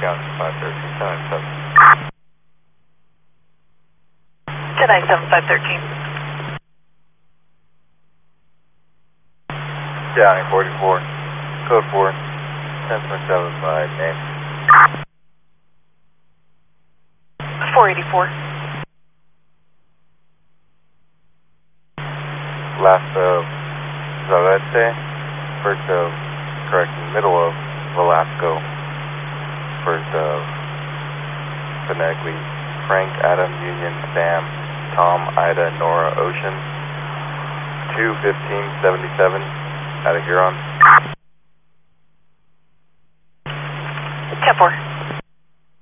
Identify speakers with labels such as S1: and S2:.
S1: Scout 513, 1097.
S2: 1097, 513.
S1: County 44, code 4, 1027 by name.
S2: 484.
S1: Last of Zavete, first of, middle of Velasco, first of Benegli, Frank, Adam, Union, Sam, Tom, Ida, Nora, Ocean, 21577 out of Huron.